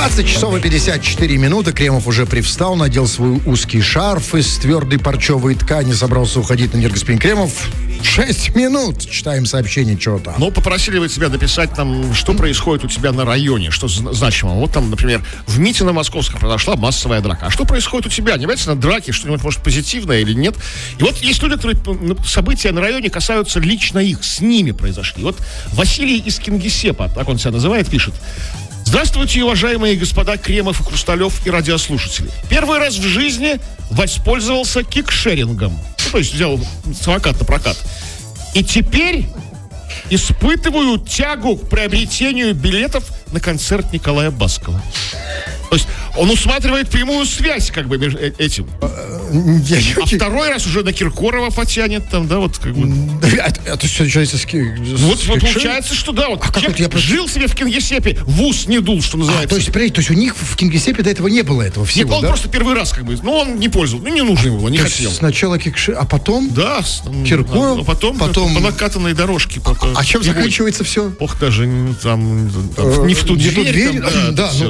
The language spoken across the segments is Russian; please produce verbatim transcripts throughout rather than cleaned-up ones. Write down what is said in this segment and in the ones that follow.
двадцать часов и пятьдесят четыре минуты. Кремов уже привстал, надел свой узкий шарф из твердой парчевой ткани, собрался уходить на энергоспин. Кремов, шесть минут. Читаем сообщение, что там. Ну, попросили вы тебя написать там, что происходит у тебя на районе, что значимого. Вот там, например, в Митино Московском произошла массовая драка. А что происходит у тебя? Не обязательно драки, что-нибудь, может, позитивное или нет. И вот есть люди, которые события на районе касаются лично их, с ними произошли. Вот Василий из Кингисеппа, так он себя называет, пишет: здравствуйте, уважаемые господа Кремов и Хрусталев и радиослушатели. Первый раз в жизни воспользовался кикшерингом. Ну, то есть взял самокат на прокат. И теперь испытываю тягу к приобретению билетов на концерт Николая Баскова. То есть он усматривает прямую связь как бы между этим. Я, я, а второй раз уже на Киркорова потянет там, да, вот как бы. Это, это все начинается с, с Вот, вот получается, что да, вот а как я жил просто... себе в Кингисеппе, в ус не дул, что называется. А, то есть, то есть у них в Кингисеппе до этого не было этого всего, не, он да? просто первый раз как бы, ну он не пользовался, ну не нужно ему было, не то хотел. Сначала Кикши, а потом? Да, Киркоров, а потом, потом... по накатанной дорожке. По, а, а чем заканчивается все? Ох, даже там, там не в ту не дверь. дверь там, да, да, ну...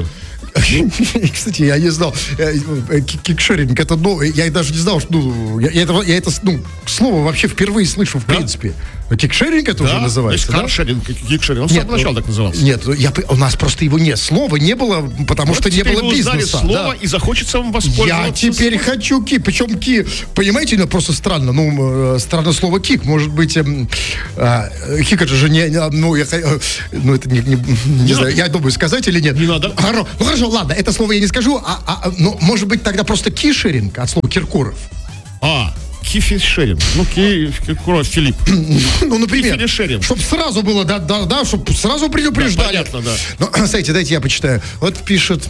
Кстати, я не знал. Кикшеринг, это, ну, я даже не знал, что, ну, я, я, это, я это, ну, слово вообще впервые слышу, в да? принципе. Кикшеринг это да, уже называется, да? Каршеринг, кикшеринг, он с самого начала так назывался. Нет, я, у нас просто его нет, слова не было, потому вот что не было бизнеса. Слово, да. И захочется вам воспользоваться. Я теперь словом. хочу ки, причем ки, понимаете, ну, просто странно, ну, странно слово кик, может быть, эм, э, кик это же не, ну, я, ну, это не, не, не, не знаю, я думаю, сказать или нет. Не надо. Хоро, ну, хорошо, ладно, это слово я не скажу, а, а, ну, может быть, тогда просто кишеринг от слова Киркоров. А, кифишеринг. Ну, ки, Киркоров Филипп. Ну, например, чтобы сразу было, да, да, да, чтобы сразу предупреждали. Да, понятно, да. Ну, смотрите, дайте я почитаю. Вот пишет,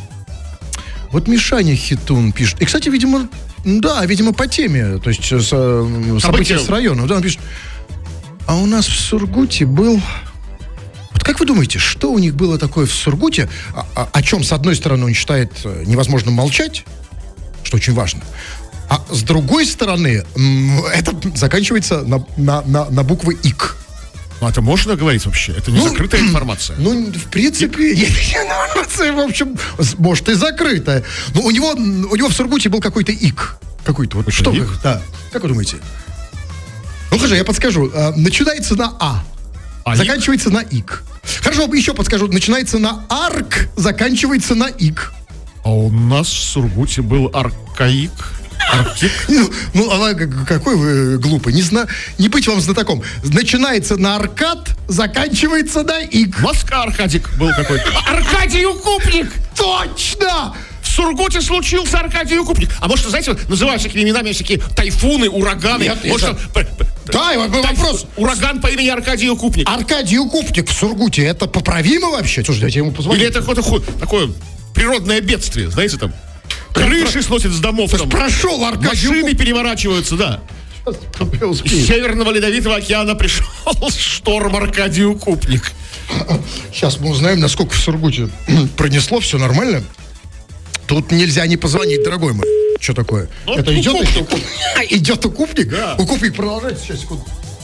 вот Мишаня Хитун пишет. И, кстати, видимо, да, видимо, по теме, то есть с, события с района. Да, он пишет, а у нас в Сургуте был... Вот как вы думаете, что у них было такое в Сургуте, о, о, о чем, с одной стороны, он считает невозможным молчать, что очень важно, а с другой стороны, это заканчивается на, на, на, на буквы «ик». Ну, это можно говорить вообще? Это не ну, закрытая информация? Ну, в принципе, информация, в общем, может и закрытая. Но у него, у него в Сургуте был какой-то «ик». Какой-то, вот что? Ик? Да. Как вы думаете? Ну, хорошо, я подскажу. Начинается на «а». А заканчивается на «ик». Хорошо, еще подскажу. Начинается на «арк», заканчивается на «ик». А у нас в Сургуте был аркаик. Арктик? Ну, ну а какой вы глупый. Не, зна... не быть вам знатоком. Начинается на «аркад», заканчивается на «ик». Москва Аркадик был какой-то. Аркадий Укупник! Точно! В Сургуте случился Аркадий Укупник. А может, знаете, называют всякими именами всякие тайфуны, ураганы. Нет, может, это... Да, и был вопрос. Ураган по имени Аркадий Укупник. Аркадий Укупник в Сургуте, это поправимо вообще? Слушай, дайте ему позвонить. Или это какое-то такое природное бедствие, знаете, там крыши сносят с домов. Там, прошел Аркадий машины Укупник. переворачиваются, да. Из Северного Ледовитого океана пришел шторм Аркадий Укупник. Сейчас мы узнаем, насколько в Сургуте пронесло, все нормально. Тут нельзя не позвонить, дорогой мой. Что такое? Ну, это идет укупник. укупник? Идет укупник? Да. Укупник продолжается. Сейчас, секунду.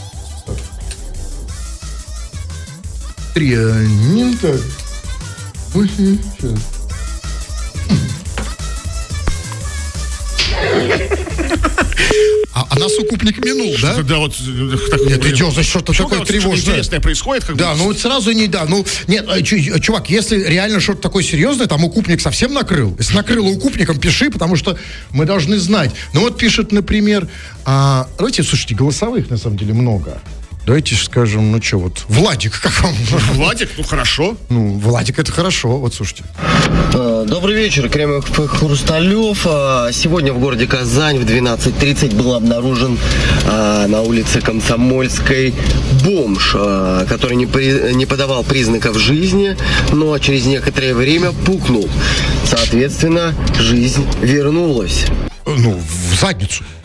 Три. Не так. Сейчас. А, а нас укупник минул, да? Да, вот так, нет, идет за что-то такое тревожное. Что-то интересное происходит. Как да, бы. ну вот сразу не, да, ну, нет, чувак, если реально что-то такое серьезное, там укупник совсем накрыл. Если накрыло укупником, пиши, потому что мы должны знать. Ну вот пишет, например, а, давайте, слушайте, голосовых на самом деле много. Давайте скажем, ну что, вот, Владик, как вам? Владик, ну хорошо. Ну, Владик, это хорошо, вот слушайте. Добрый вечер, Кремов и Хрусталев. Сегодня в городе Казань в двенадцать тридцать был обнаружен на улице Комсомольской бомж, который не, при, не подавал признаков жизни, но через некоторое время пукнул. Соответственно, жизнь вернулась. Ну, в задницу.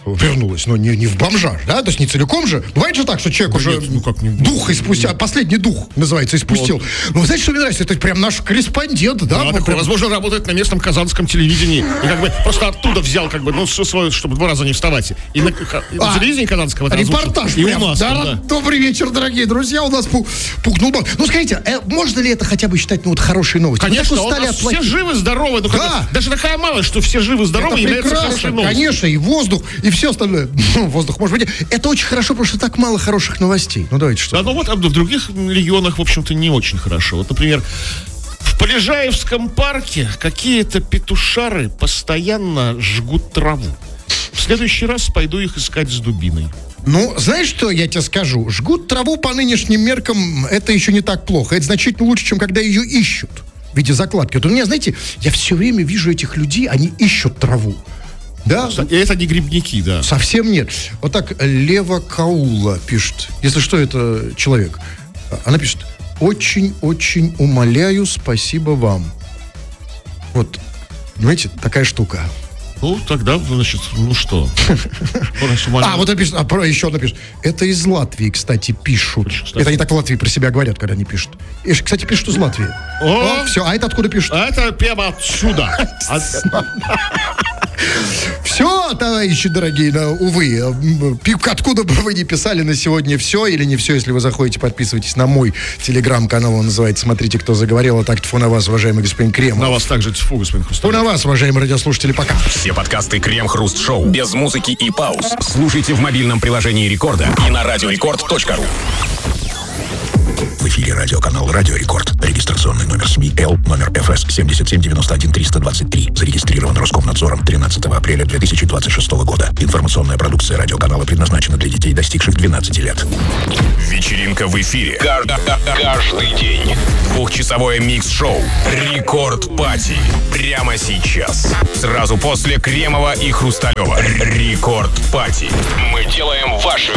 вернулась, но не, не в бомжах, да, то есть не целиком же. Бывает же так, что человек Да уже нет, ну как не- дух испустил, последний дух, называется, испустил. Ну, знаете, что мне нравится? Это прям наш корреспондент, да? Ну, вот такой, прям- возможно, работает на местном казанском телевидении. И как бы просто оттуда взял, как бы, ну, все свое, чтобы два раза не вставать. И на, и на А, телевидении казанского это Репортаж озвучил. И прям. у нас. Да, там, да. Добрый вечер, дорогие друзья. У нас пу- пухнул бомж. Ну, скажите, э, можно ли это хотя бы считать, ну, вот, хорошей новостью? Конечно, Мы так у устали нас от плохих. все живы-здоровы. Ну, как Да. бы, даже такая малость, что все живы-здоровы Это является прекрасно, хорошей новостью. конечно, и воздух, и все остальное. Ну, воздух, может быть. Это очень хорошо, потому что так мало хороших новостей. Ну, давайте что. Да, ну вот а в других регионах, в общем-то, не очень хорошо. Вот, например, в Полежаевском парке какие-то петушары постоянно жгут траву. В следующий раз пойду их искать с дубиной. Ну, знаешь, что я тебе скажу? Жгут траву по нынешним меркам, это еще не так плохо. Это значительно лучше, чем когда ее ищут в виде закладки. Вот у меня, знаете, я все время вижу этих людей, они ищут траву. Да? И это не грибники, да. Совсем нет. Вот так Лева Каула пишет. Если что, это человек. Она пишет: очень-очень умоляю, спасибо вам. Вот, понимаете, такая штука. Ну, тогда, значит, ну что? А, вот напишет, а, про, еще напишет. Это из Латвии, кстати, пишут. Кстати. Это они так в Латвии про себя говорят, когда они пишут. И, кстати, пишут из Латвии. О! все, а это откуда пишут? А это прямо отсюда. А- Все, товарищи дорогие, да, увы, м, пи- откуда бы вы ни писали, на сегодня все или не все, если вы заходите, подписывайтесь на мой телеграм-канал, он называется «Смотрите, кто заговорил», а так тьфу на вас, уважаемый господин Кремов. На вас также тьфу, господин Тьфу Хрусталев. на вас, уважаемые радиослушатели, пока. Все подкасты Крем-Хруст-Шоу без музыки и пауз. Слушайте в мобильном приложении Рекорда и на радиорекорд точка ру. В эфире радиоканал «Радио Рекорд». Регистрационный номер СМИ Л, номер эф эс семь семь девять один три два три. Зарегистрирован Роскомнадзором тринадцатого апреля две тысячи двадцать шестого года. Информационная продукция радиоканала предназначена для детей, достигших двенадцати лет. Вечеринка в эфире. Каждый день. Двухчасовое микс-шоу «Рекорд Пати». Прямо сейчас. Сразу после Кремова и Хрусталева. «Рекорд Пати». Мы делаем вашу